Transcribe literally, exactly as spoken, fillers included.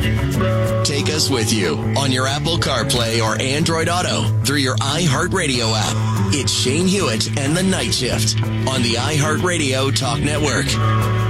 Take us with you on your Apple CarPlay or Android Auto through your iHeartRadio app. It's Shane Hewitt and the Night Shift on the iHeartRadio Talk Network.